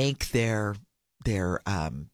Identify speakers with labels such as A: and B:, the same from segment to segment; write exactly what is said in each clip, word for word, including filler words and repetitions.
A: bank their their um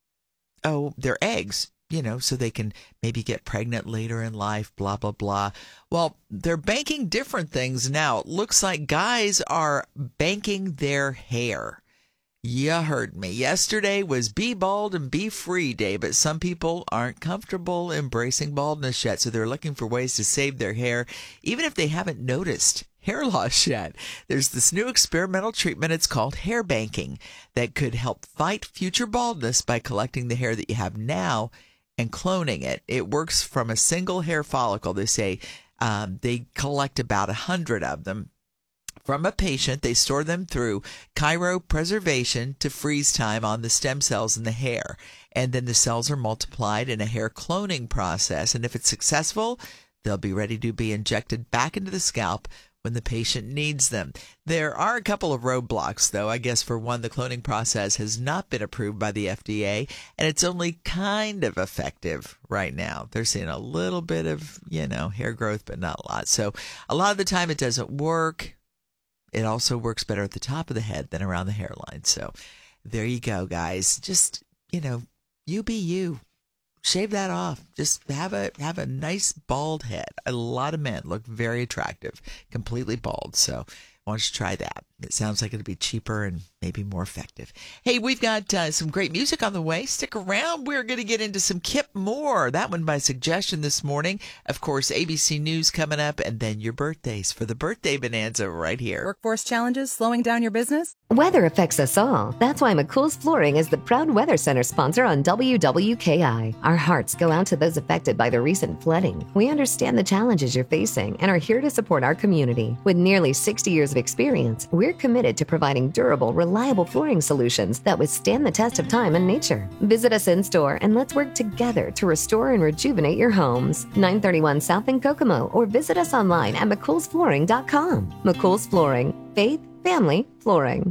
A: oh their eggs, you know, so they can maybe get pregnant later in life, blah, blah, blah. Well, they're banking different things now. It looks like guys are banking their hair. You heard me. Yesterday was Be Bald and Be Free Day, but some people aren't comfortable embracing baldness yet, so they're looking for ways to save their hair, even if they haven't noticed hair loss yet. There's this new experimental treatment. It's called hair banking that could help fight future baldness by collecting the hair that you have now and cloning it. It works from a single hair follicle. They say um, they collect about a hundred of them from a patient. They store them through cryopreservation to freeze time on the stem cells in the hair. And then the cells are multiplied in a hair cloning process. And if it's successful, they'll be ready to be injected back into the scalp when the patient needs them. There are a couple of roadblocks, though. I guess, for one, the cloning process has not been approved by the F D A, and it's only kind of effective right now. They're seeing a little bit of, you know, hair growth, but not a lot. So a lot of the time it doesn't work. It also works better at the top of the head than around the hairline. So there you go, guys. Just, you know, you be you. Shave that off. Just have a have a nice bald head. A lot of men look very attractive, completely bald. So why don't you try that? It sounds like it'll be cheaper and maybe more effective. Hey, we've got uh, some great music on the way. Stick around. We're going to get into some Kip Moore. That one by suggestion this morning. Of course, A B C News coming up, and then your birthdays for the Birthday Bonanza right here.
B: Workforce challenges slowing down your business?
C: Weather affects us all. That's why McCool's Flooring is the proud Weather Center sponsor on W W K I. Our hearts go out to those affected by the recent flooding. We understand the challenges you're facing and are here to support our community. With nearly sixty years of experience, we're committed to providing durable, reliable flooring solutions that withstand the test of time and nature. Visit us in store and let's work together to restore and rejuvenate your homes. nine thirty-one South in Kokomo, or visit us online at mccool's flooring dot com. McCool's Flooring. Faith, family, flooring.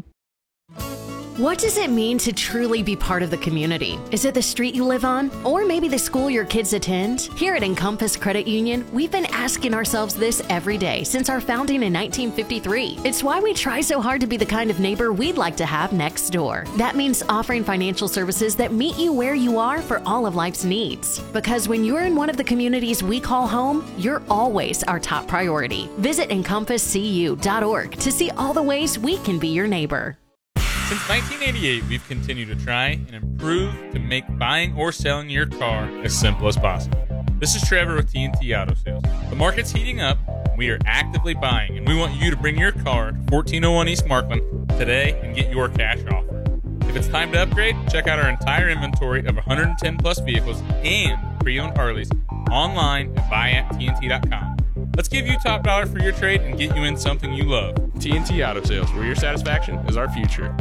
D: What does it mean to truly be part of the community? Is it the street you live on? Or maybe the school your kids attend? Here at Encompass Credit Union, we've been asking ourselves this every day since our founding in nineteen fifty-three. It's why we try so hard to be the kind of neighbor we'd like to have next door. That means offering financial services that meet you where you are for all of life's needs. Because when you're in one of the communities we call home, you're always our top priority. Visit encompass c u dot org to see all the ways we can be your neighbor.
E: Since nineteen eighty-eight, we've continued to try and improve to make buying or selling your car as simple as possible. This is Trevor with T N T Auto Sales. The market's heating up. We are actively buying, and we want you to bring your car to fourteen oh one East Markland today and get your cash offer. If it's time to upgrade, check out our entire inventory of one hundred ten plus vehicles and pre-owned Harleys online at buy at T N T dot com. Let's give you top dollar for your trade and get you in something you love. T N T Auto Sales, where your satisfaction is our future.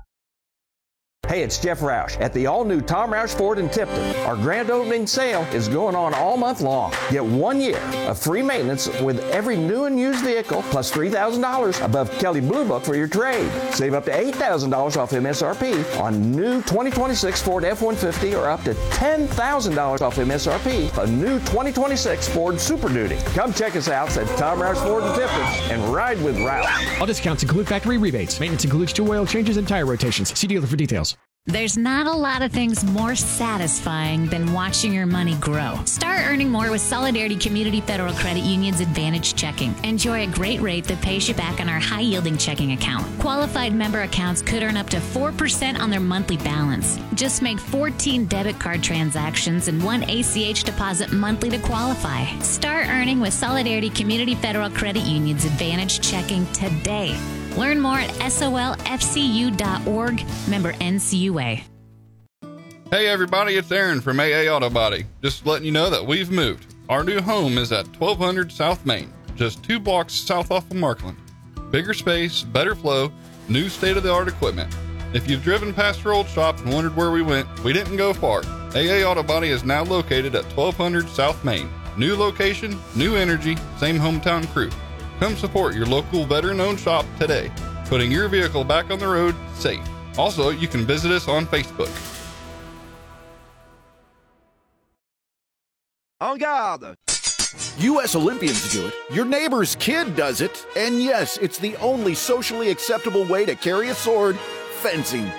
F: Hey, it's Jeff Roush at the all-new Tom Roush Ford in Tipton. Our grand opening sale is going on all month long. Get one year of free maintenance with every new and used vehicle, plus three thousand dollars above Kelley Blue Book for your trade. Save up to eight thousand dollars off M S R P on new twenty twenty-six Ford F one fifty, or up to ten thousand dollars off M S R P on new twenty twenty-six Ford Super Duty. Come check us out at Tom Roush Ford in Tipton and ride with Roush.
G: All discounts include factory rebates. Maintenance includes two oil changes and tire rotations. See dealer for details.
H: There's not a lot of things more satisfying than watching your money grow. Start earning more with Solidarity Community Federal Credit Union's Advantage Checking. Enjoy a great rate that pays you back on our high-yielding checking account. Qualified member accounts could earn up to four percent on their monthly balance. Just make fourteen debit card transactions and one A C H deposit monthly to qualify. Start earning with Solidarity Community Federal Credit Union's Advantage Checking today. Learn more at S O L F C U dot org, member N C U A.
I: Hey everybody, it's Aaron from A A Auto Body. Just letting you know that we've moved. Our new home is at twelve hundred South Main, just two blocks south off of Markland. Bigger space, better flow, new state-of-the-art equipment. If you've driven past our old shop and wondered where we went, we didn't go far. A A Auto Body is now located at twelve hundred South Main. New location, new energy, same hometown crew. Come support your local veteran-owned shop today, putting your vehicle back on the road safe. Also, you can visit us on Facebook.
J: En garde! U S Olympians do it, your neighbor's kid does it, and yes, it's the only socially acceptable way to carry a sword: fencing.